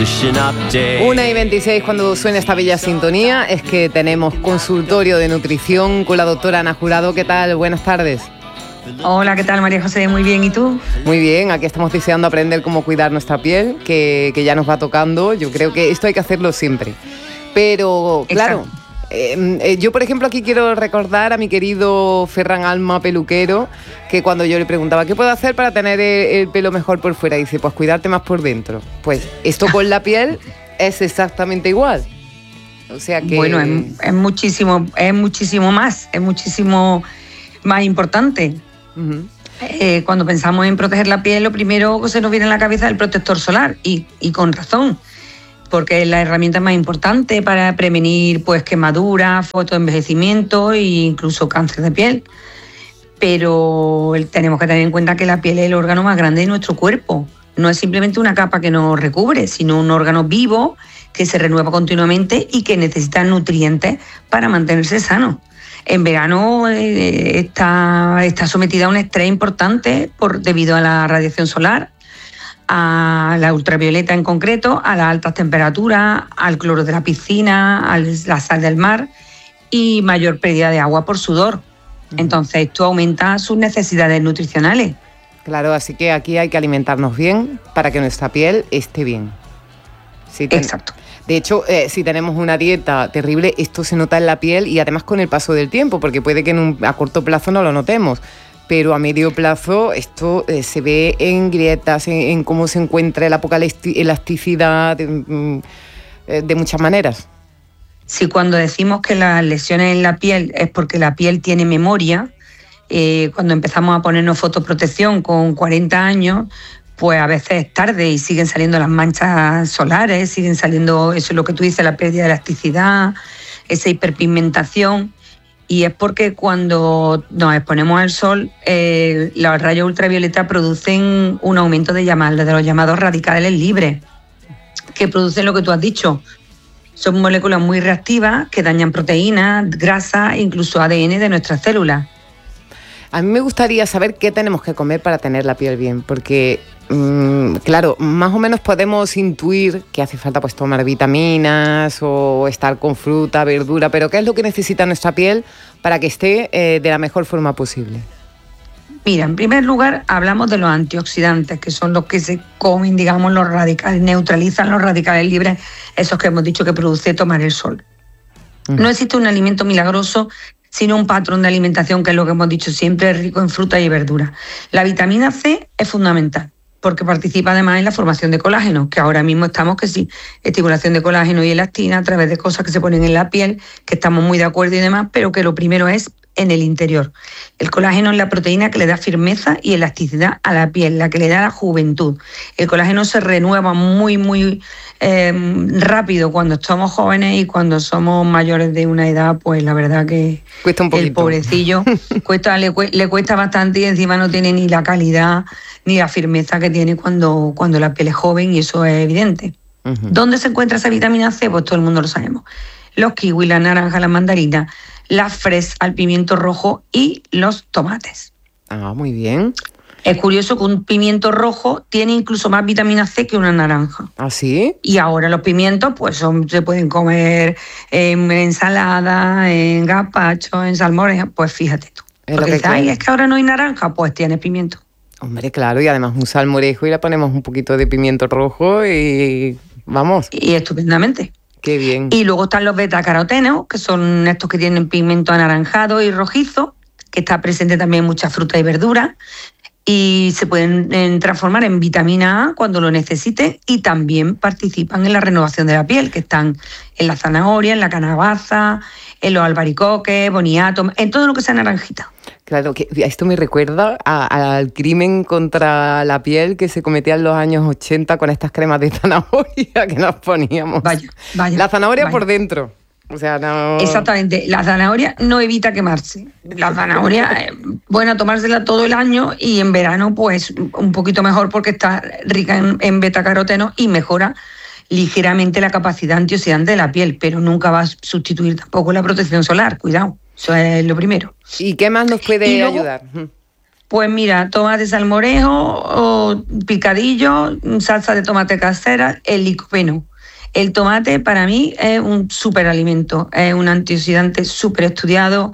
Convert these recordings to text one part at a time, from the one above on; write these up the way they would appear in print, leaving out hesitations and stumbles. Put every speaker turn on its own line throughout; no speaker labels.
1:26 cuando suena esta bella sintonía es que tenemos consultorio de nutrición con la doctora Ana Jurado. ¿Qué tal? Buenas tardes.
Hola, ¿qué tal, María José? Muy bien, ¿y tú?
Muy bien, aquí estamos deseando aprender cómo cuidar nuestra piel, que ya nos va tocando. Yo creo que esto hay que hacerlo siempre. Pero, claro, yo, por ejemplo, aquí quiero recordar a mi querido Ferran Alma, peluquero, que cuando yo le preguntaba ¿qué puedo hacer para tener el pelo mejor por fuera? Dice, pues cuidarte más por dentro. Pues esto con la piel es exactamente igual. O sea que...
Bueno, es muchísimo más importante. Uh-huh. Cuando pensamos en proteger la piel, lo primero que se nos viene a la cabeza es el protector solar, y con razón, porque es la herramienta más importante para prevenir pues quemaduras, fotoenvejecimiento e incluso cáncer de piel. Pero tenemos que tener en cuenta que la piel es el órgano más grande de nuestro cuerpo. No es simplemente una capa que nos recubre, sino un órgano vivo que se renueva continuamente y que necesita nutrientes para mantenerse sano. En verano está sometida a un estrés importante debido a la radiación solar, a la ultravioleta en concreto, a las altas temperaturas, al cloro de la piscina, a la sal del mar y mayor pérdida de agua por sudor. Entonces esto aumenta sus necesidades nutricionales.
Claro, así que aquí hay que alimentarnos bien para que nuestra piel esté bien.
Exacto.
De hecho, si tenemos una dieta terrible, esto se nota en la piel y además con el paso del tiempo, porque puede que a corto plazo no lo notemos, pero a medio plazo esto se ve en grietas, en cómo se encuentra la poca elasticidad, de muchas maneras.
Sí, cuando decimos que las lesiones en la piel es porque la piel tiene memoria, cuando empezamos a ponernos fotoprotección con 40 años, pues a veces es tarde y siguen saliendo las manchas solares, siguen saliendo, eso es lo que tú dices, la pérdida de elasticidad, esa hiperpigmentación. Y es porque cuando nos exponemos al sol, los rayos ultravioleta producen un aumento de los llamados radicales libres, que producen lo que tú has dicho. Son moléculas muy reactivas que dañan proteínas, grasas e incluso ADN de nuestras células.
A mí me gustaría saber qué tenemos que comer para tener la piel bien, porque, claro, más o menos podemos intuir que hace falta pues tomar vitaminas o estar con fruta, verdura, pero ¿qué es lo que necesita nuestra piel para que esté de la mejor forma posible?
Mira, en primer lugar hablamos de los antioxidantes, que son los que se comen, digamos, los radicales, neutralizan los radicales libres, esos que hemos dicho que produce tomar el sol. No existe un alimento milagroso, sino un patrón de alimentación, que es lo que hemos dicho siempre, rico en fruta y verdura. La vitamina C es fundamental, porque participa además en la formación de colágeno, que ahora mismo estamos que sí, estimulación de colágeno y elastina a través de cosas que se ponen en la piel, que estamos muy de acuerdo y demás, pero que lo primero es en el interior. El colágeno es la proteína que le da firmeza y elasticidad a la piel, la que le da la juventud. El colágeno se renueva muy rápido cuando somos jóvenes, y cuando somos mayores de una edad, pues la verdad que
cuesta un poquito.
El pobrecillo le cuesta bastante, y encima no tiene ni la calidad ni la firmeza que tiene cuando la piel es joven, y eso es evidente. Uh-huh. ¿Dónde se encuentra esa vitamina C? Pues todo el mundo lo sabemos. Los kiwis, la naranja, la mandarina, las fresas, el pimiento rojo y los tomates.
Ah, muy bien.
Es curioso que un pimiento rojo tiene incluso más vitamina C que una naranja.
¿Ah, sí?
Y ahora los pimientos pues se pueden comer en ensalada, en gazpacho, en salmorejo. Pues fíjate tú. Porque es que ahora no hay naranja, pues tienes pimiento.
Hombre, claro, y además un salmorejo y le ponemos un poquito de pimiento rojo y vamos.
Y estupendamente.
Qué bien.
Y luego están los betacarotenos, que son estos que tienen pigmento anaranjado y rojizo, que está presente también en muchas frutas y verduras, y se pueden transformar en vitamina A cuando lo necesiten, y también participan en la renovación de la piel, que están en la zanahoria, en la calabaza, en los albaricoques, boniato, en todo lo que sea naranjita.
Claro, que esto me recuerda al crimen contra la piel que se cometía en los años 80 con estas cremas de zanahoria que nos poníamos.
Vaya.
La zanahoria por dentro. O sea, no...
Exactamente. La zanahoria no evita quemarse. La zanahoria es buena tomársela todo el año, y en verano pues un poquito mejor, porque está rica en betacaroteno y mejora ligeramente la capacidad antioxidante de la piel, pero nunca va a sustituir tampoco la protección solar. Cuidado. Eso es lo primero.
¿Y qué más nos puede ayudar?
Pues mira, tomate salmorejo o picadillo, salsa de tomate casera, el licopeno. El tomate para mí es un superalimento, es un antioxidante súper estudiado,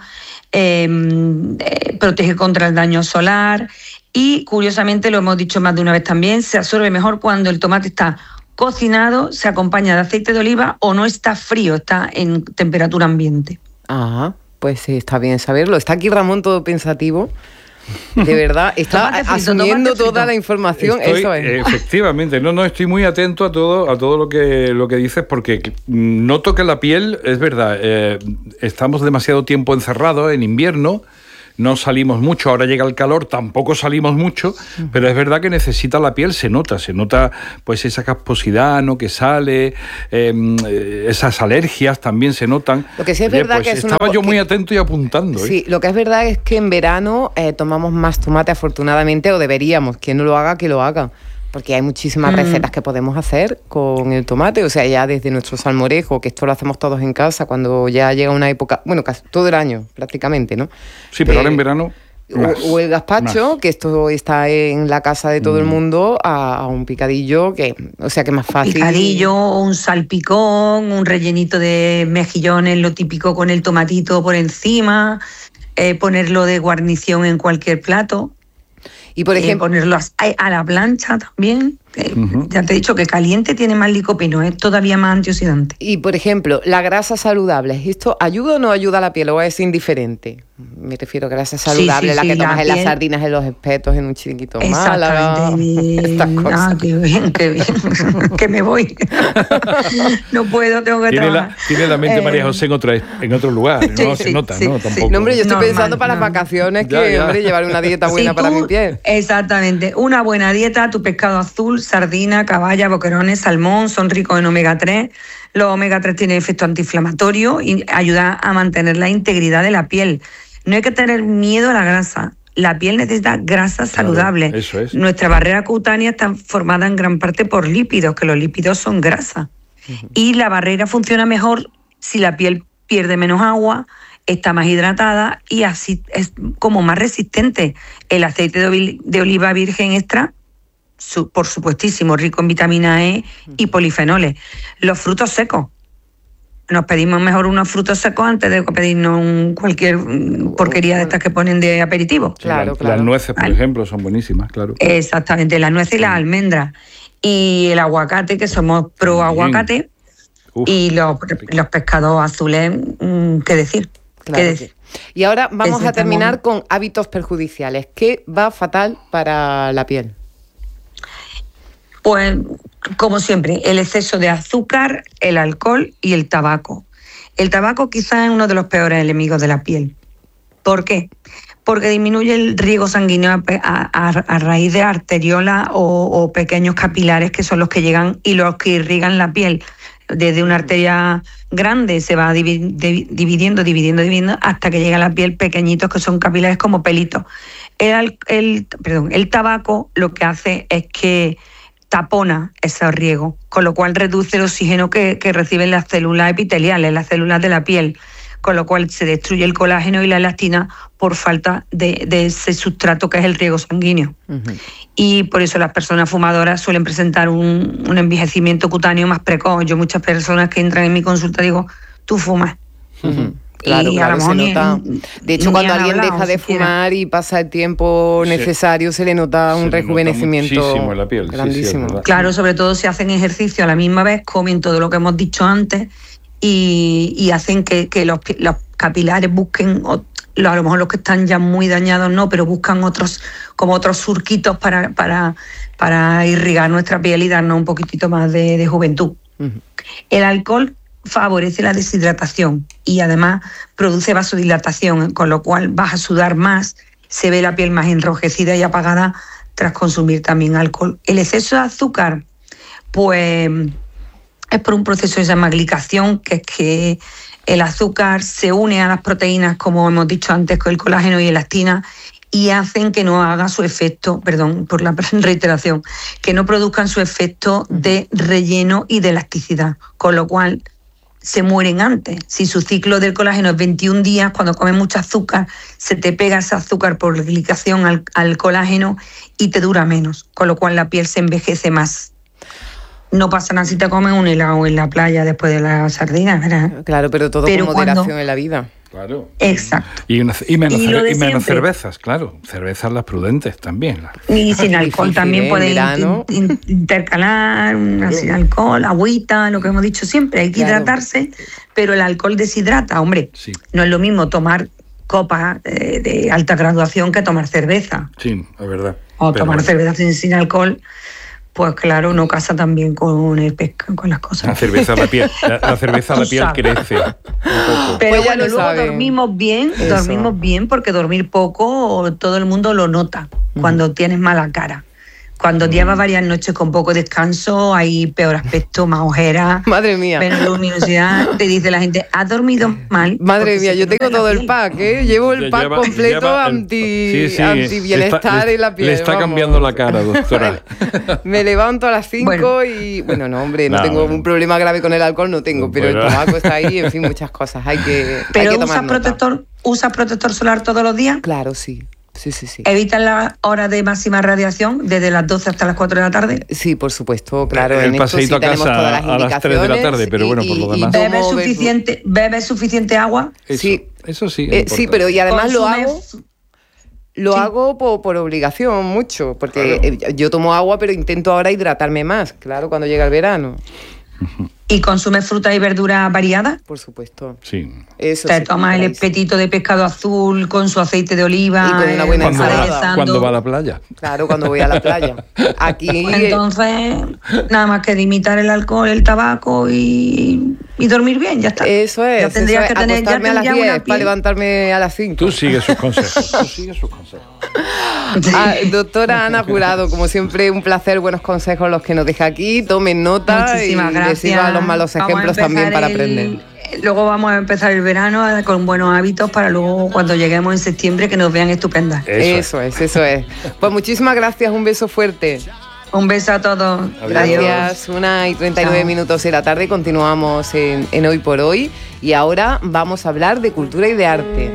protege contra el daño solar y curiosamente, lo hemos dicho más de una vez también, se absorbe mejor cuando el tomate está cocinado, se acompaña de aceite de oliva o no está frío, está en temperatura ambiente.
Ah, pues sí, está bien saberlo. Está aquí Ramón todo pensativo. De verdad, está asumiendo toda la información. Eso es.
Efectivamente, no, estoy muy atento a todo lo que dices, porque noto que la piel, es verdad, estamos demasiado tiempo encerrados en invierno, no salimos mucho, ahora llega el calor, tampoco salimos mucho, pero es verdad que necesita la piel, se nota pues esa casposidad, ¿no?, que sale, esas alergias también se notan.
Lo que sí es verdad
pues
que es
estaba yo muy atento y apuntando.
Sí, lo que es verdad es que en verano tomamos más tomate, afortunadamente, o deberíamos. Quien no lo haga, que lo haga. Porque hay muchísimas recetas que podemos hacer con el tomate, o sea, ya desde nuestro salmorejo, que esto lo hacemos todos en casa, cuando ya llega una época, bueno, casi todo el año prácticamente, ¿no?
Sí, pero ahora en verano...
O el gazpacho, que esto está en la casa de todo el mundo, a un picadillo, que, o sea, que es más fácil.
Picadillo, un salpicón, un rellenito de mejillones, lo típico con el tomatito por encima, ponerlo de guarnición en cualquier plato.
Y por ejemplo,
ponerlo a la plancha también. Ya te he dicho que caliente tiene más licopeno, es todavía más antioxidante.
Y por ejemplo, la grasa saludable, ¿esto ayuda o no ayuda a la piel o es indiferente? Me refiero a grasa saludable, la que tomas en las sardinas, en los espetos, en un chiringuito Málaga.
Estas cosas. Qué bien. Que me voy. No puedo, tengo que trabajar.
Tiene la mente María José en otro lugar, no se nota, ¿no? Tampoco.
No, hombre, yo estoy pensando para las vacaciones que, hombre, llevar una dieta buena para mi piel.
Exactamente, una buena dieta, tu pescado azul, sardina, caballa, boquerones, salmón, son ricos en omega 3. Los omega 3 tienen efecto antiinflamatorio y ayuda a mantener la integridad de la piel. No hay que tener miedo a la grasa. La piel necesita grasa saludable.
Eso es.
Nuestra barrera cutánea está formada en gran parte por lípidos, que los lípidos son grasa. Y la barrera funciona mejor si la piel pierde menos agua, está más hidratada y así es como más resistente. El aceite de oliva virgen extra, por supuestísimo, rico en vitamina E y polifenoles. Los frutos secos. Nos pedimos mejor unos frutos secos antes de pedirnos cualquier porquería de estas que ponen de aperitivo.
Claro. Las nueces, por ejemplo, son buenísimas, claro.
Exactamente, las nueces y las almendras. Y el aguacate, que somos pro aguacate. Y los pescados azules, ¿qué decir?
Claro. ¿Qué decir? Y ahora vamos a terminar con hábitos perjudiciales. ¿Qué va fatal para la piel?
Pues, como siempre, el exceso de azúcar, el alcohol y el tabaco. El tabaco quizás es uno de los peores enemigos de la piel. ¿Por qué? Porque disminuye el riego sanguíneo a raíz de arteriolas o pequeños capilares que son los que llegan y los que irrigan la piel. Desde una arteria grande se va dividiendo hasta que llega a la piel pequeñitos que son capilares como pelitos. El tabaco lo que hace es que tapona ese riego, con lo cual reduce el oxígeno que reciben las células epiteliales, las células de la piel, con lo cual se destruye el colágeno y la elastina por falta de ese sustrato que es el riego sanguíneo. Y por eso las personas fumadoras suelen presentar un envejecimiento cutáneo más precoz. Yo muchas personas que entran en mi consulta digo, tú fumas.
Claro, se nota. De hecho, cuando alguien deja de fumar y pasa el tiempo necesario, se le nota un rejuvenecimiento
muchísimo en la piel,
grandísimo.
Claro, sobre todo si hacen ejercicio a la misma vez, comen todo lo que hemos dicho antes y hacen que los capilares busquen, a lo mejor los que están ya muy dañados no, pero buscan otros surquitos para irrigar nuestra piel y darnos un poquitito más de juventud. El alcohol favorece la deshidratación y además produce vasodilatación, con lo cual vas a sudar más, se ve la piel más enrojecida y apagada tras consumir también alcohol. El exceso de azúcar, pues es por un proceso que se llama glicación, que es que el azúcar se une a las proteínas, como hemos dicho antes, con el colágeno y elastina, y hacen que no haga su efecto, perdón por la reiteración, que no produzcan su efecto de relleno y de elasticidad, con lo cual se mueren antes. Si su ciclo del colágeno es 21 días, cuando comes mucho azúcar, se te pega ese azúcar por glicación al colágeno y te dura menos, con lo cual la piel se envejece más. No pasa nada si te comes un helado en la playa después de la sardina, ¿verdad?
Claro, pero todo con moderación en la vida.
Claro.
Exacto.
Y menos cervezas, claro. Cervezas las prudentes también.
Y sin alcohol también puedes intercalar, sin alcohol, agüita, lo que hemos dicho siempre. Hay que hidratarse, pero el alcohol deshidrata, hombre.
Sí.
No es lo mismo tomar copas de alta graduación que tomar cerveza.
Sí, es verdad.
O tomar cerveza sin alcohol. Pues claro, no casa también con las cosas.
La cerveza a la piel, la piel crece un poco.
Pero
pues ya
bueno, luego
saben.
dormimos bien porque dormir poco todo el mundo lo nota cuando tienes mala cara. Cuando llevas varias noches con poco descanso, hay peor aspecto, más ojeras,
Madre mía.
menos luminosidad. Te dice la gente, ¿has dormido mal?
Madre mía, yo tengo todo el pack, ¿eh? Llevo el pack completo anti-bienestar en la piel.
Le está cambiando la cara, doctora.
Me levanto a las 5 y... Bueno, no, hombre, no tengo un problema grave con el alcohol, no tengo, pero el tabaco está ahí, en fin, muchas cosas. Hay que
¿Usas protector solar todos los días?
Claro, sí. Sí.
¿Evitas la hora de máxima radiación desde las 12 hasta las 4 de la tarde?
Sí, por supuesto, claro.
El paseíto a casa a las 3 de la tarde, pero bueno, por lo demás.
¿Bebes suficiente agua?
Eso sí.
Sí, pero y además lo hago por obligación mucho, porque yo tomo agua, pero intento ahora hidratarme más, claro, cuando llega el verano.
¿Y consumes frutas y verduras variadas?
Por supuesto.
Sí.
Eso
te tomas el espetito de pescado azul con su aceite de oliva.
Y con una buena ensalada.
Cuando va a la playa.
Claro, cuando voy a la playa. Aquí.
Entonces, nada más que limitar el alcohol, el tabaco y dormir bien, ya está.
Eso es.
Ya tendrías que tener
acostarme a las 10 para levantarme a las 5.
Tú sigues sus consejos.
Doctora Ana Jurado, como siempre, un placer, buenos consejos los que nos deja aquí. Tomen nota.
Muchísimas gracias.
Y les los malos ejemplos también para aprender.
Luego vamos a empezar el verano con buenos hábitos para luego cuando lleguemos en septiembre que nos vean estupendas.
Eso es. Pues muchísimas gracias, un beso fuerte.
Un beso a todos.
Gracias. 1:39 minutos de la tarde. Continuamos en Hoy por Hoy. Y ahora vamos a hablar de cultura y de arte.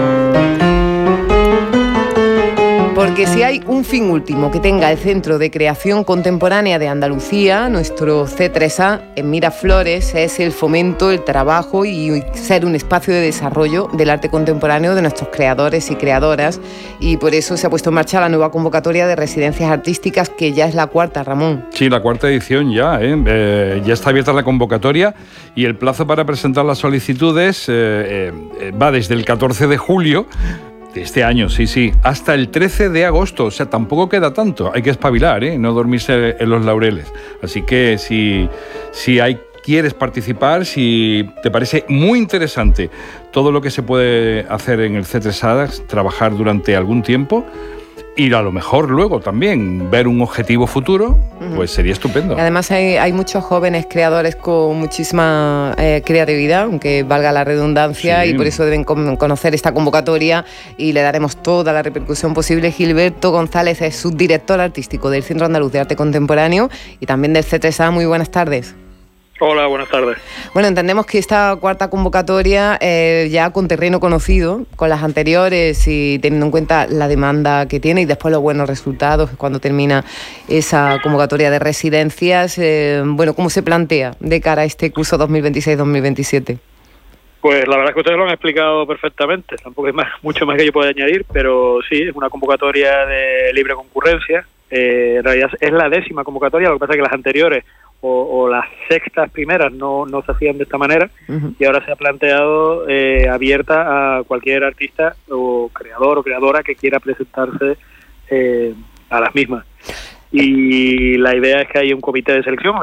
Porque si hay un fin último que tenga el Centro de Creación Contemporánea de Andalucía, nuestro C3A en Miraflores, es el fomento, el trabajo y ser un espacio de desarrollo del arte contemporáneo de nuestros creadores y creadoras. Y por eso se ha puesto en marcha la nueva convocatoria de residencias artísticas, que ya es la cuarta, Ramón.
Sí, la cuarta edición ya. Ya está abierta la convocatoria y el plazo para presentar las solicitudes va desde el 14 de julio de este año, sí, hasta el 13 de agosto, o sea, tampoco queda tanto, hay que espabilar, no dormirse en los laureles. Así que si quieres participar, si te parece muy interesante todo lo que se puede hacer en el C3A, trabajar durante algún tiempo, y a lo mejor luego también ver un objetivo futuro, pues sería estupendo.
Y además hay muchos jóvenes creadores con muchísima creatividad, aunque valga la redundancia, y por eso deben conocer esta convocatoria y le daremos toda la repercusión posible. Gilberto González es subdirector artístico del Centro Andaluz de Arte Contemporáneo y también del C3A. Muy buenas tardes.
Hola, buenas tardes.
Bueno, entendemos que esta cuarta convocatoria, ya con terreno conocido, con las anteriores y teniendo en cuenta la demanda que tiene y después los buenos resultados cuando termina esa convocatoria de residencias, ¿cómo se plantea de cara a este curso 2026-2027?
Pues la verdad es que ustedes lo han explicado perfectamente, tampoco hay mucho más que yo pueda añadir, pero sí, es una convocatoria de libre concurrencia. En realidad es la 10ª convocatoria, lo que pasa es que las anteriores o las sextas primeras no se hacían de esta manera, y ahora se ha planteado abierta a cualquier artista o creador o creadora que quiera presentarse a las mismas. Y la idea es que hay un comité de selección,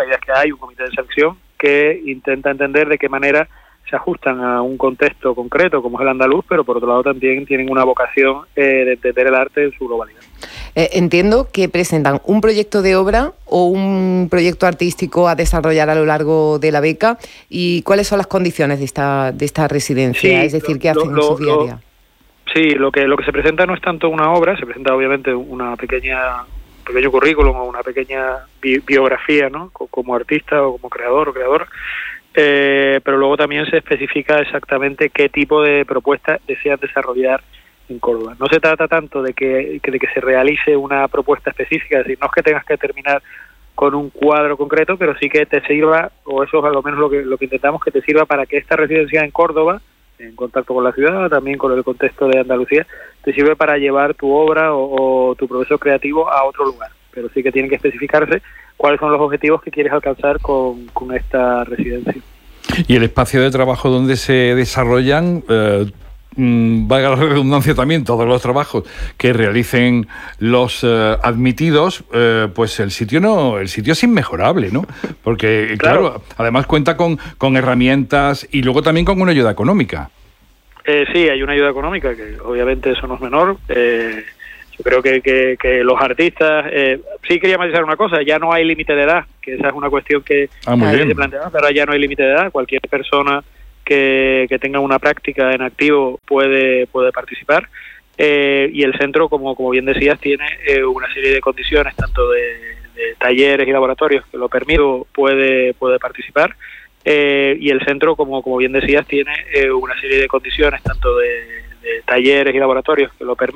que intenta entender de qué manera se ajustan a un contexto concreto como es el andaluz, pero por otro lado también tienen una vocación de entender el arte en su globalidad.
Entiendo que presentan un proyecto de obra o un proyecto artístico a desarrollar a lo largo de la beca. ¿Y cuáles son las condiciones de esta residencia? Es decir, ¿qué hacen en su día a día?
Sí, lo que se presenta no es tanto una obra, se presenta obviamente un pequeño currículum o una pequeña biografía, ¿no? Como artista o como creador o creadora. Pero luego también también se especifica exactamente qué tipo de propuesta desean desarrollar en Córdoba. No se trata tanto de que se realice una propuesta específica, es decir, no es que tengas que terminar con un cuadro concreto, pero sí que te sirva, o eso es a lo menos lo que intentamos, que te sirva para que esta residencia en Córdoba, en contacto con la ciudad, también con el contexto de Andalucía, te sirve para llevar tu obra o tu proceso creativo a otro lugar. Pero sí que tienen que especificarse cuáles son los objetivos que quieres alcanzar con esta residencia.
Y el espacio de trabajo donde se desarrollan, valga la redundancia también, todos los trabajos que realicen los admitidos, pues el sitio es inmejorable, ¿no? Porque, claro, además cuenta con herramientas y luego también con una ayuda económica.
Sí, hay una ayuda económica, que obviamente eso no es menor. Yo creo que los artistas... sí quería matizar una cosa, ya no hay límite de edad, que esa es una cuestión que se planteaba, pero ya no hay límite de edad. Cualquier persona que tenga una práctica en activo puede participar. Y el centro, como bien decías, tiene una serie de condiciones, tanto de talleres y laboratorios que lo permiten, puede participar. Y el centro, como bien decías, tiene una serie de condiciones, tanto de talleres y laboratorios que lo permiten.